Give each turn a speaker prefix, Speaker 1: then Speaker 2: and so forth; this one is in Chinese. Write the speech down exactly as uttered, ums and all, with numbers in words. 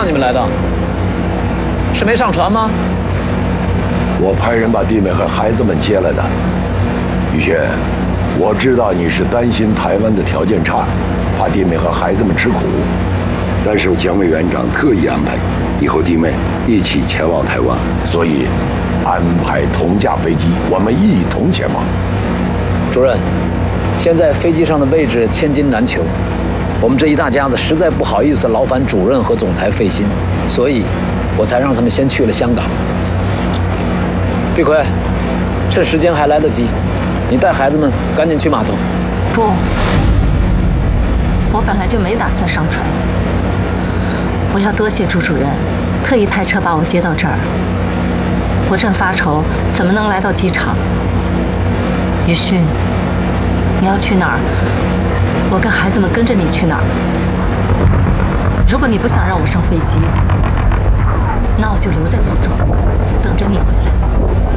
Speaker 1: 让你们来的？是没上船吗？
Speaker 2: 我派人把弟妹和孩子们接来的。宇轩，我知道你是担心台湾的条件差，怕弟妹和孩子们吃苦，但是蒋委员长特意安排，以后弟妹一起前往台湾，所以安排同架飞机，我们一同前往。
Speaker 1: 主任，现在飞机上的位置千金难求，我们这一大家子实在不好意思劳烦主任和总裁费心，所以我才让他们先去了香港。碧奎，趁时间还来得及，你带孩子们赶紧去码头。
Speaker 3: 不，我本来就没打算上船。我要多谢朱主任，特意派车把我接到这儿。我正发愁怎么能来到机场。宇勋，你要去哪儿？我跟孩子们跟着你去哪儿？如果你不想让我上飞机，那我就留在